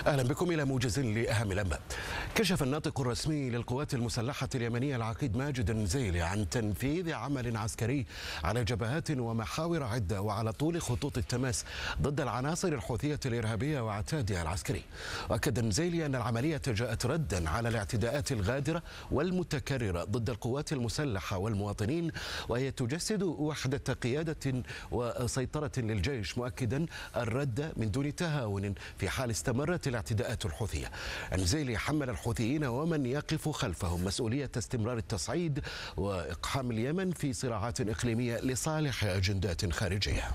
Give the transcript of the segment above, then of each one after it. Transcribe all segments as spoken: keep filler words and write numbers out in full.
أهلا بكم إلى موجز لأهم الأنباء. كشف الناطق الرسمي للقوات المسلحة اليمنية العقيد ماجد النزيلي عن تنفيذ عمل عسكري على جبهات ومحاور عدة وعلى طول خطوط التماس ضد العناصر الحوثية الإرهابية واعتادها العسكري. وأكد النزيلي أن العملية جاءت ردا على الاعتداءات الغادرة والمتكررة ضد القوات المسلحة والمواطنين، وهي تجسد وحدة قيادة وسيطرة للجيش، مؤكدا الرد من دون تهاون في حال استمرت الاعتداءات الحوثية. النزيلي حمل الحوثيين ومن يقف خلفهم مسؤولية استمرار التصعيد وإقحام اليمن في صراعات إقليمية لصالح أجندات خارجية.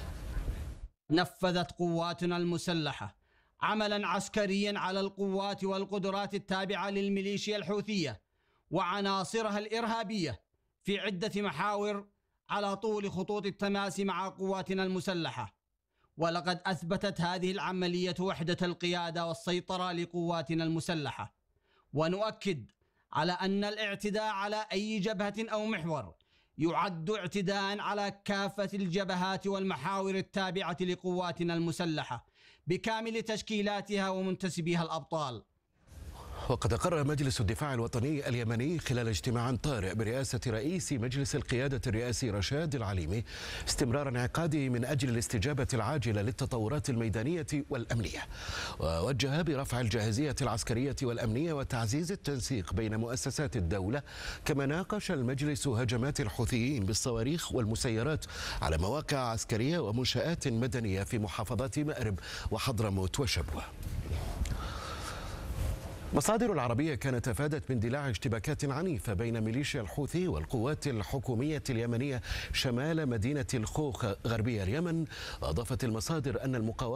نفذت قواتنا المسلحة عملا عسكريا على القوات والقدرات التابعة للميليشيا الحوثية وعناصرها الإرهابية في عدة محاور على طول خطوط التماس مع قواتنا المسلحة. ولقد أثبتت هذه العملية وحدة القيادة والسيطرة لقواتنا المسلحة، ونؤكد على أن الاعتداء على أي جبهة أو محور يعد اعتداء على كافة الجبهات والمحاور التابعة لقواتنا المسلحة بكامل تشكيلاتها ومنتسبيها الأبطال. وقد أقر مجلس الدفاع الوطني اليمني خلال اجتماع طارئ برئاسة رئيس مجلس القيادة الرئاسي رشاد العليمي استمرار انعقاده من أجل الاستجابة العاجلة للتطورات الميدانية والأمنية، ووجه برفع الجاهزية العسكرية والأمنية وتعزيز التنسيق بين مؤسسات الدولة. كما ناقش المجلس هجمات الحوثيين بالصواريخ والمسيرات على مواقع عسكرية ومنشآت مدنية في محافظات مأرب وحضرموت وشبوة. مصادر العربية كانت أفادت باندلاع اشتباكات عنيفة بين ميليشيا الحوثي والقوات الحكومية اليمنية شمال مدينة الخوخ غربية اليمن. وأضافت المصادر أن المقاومة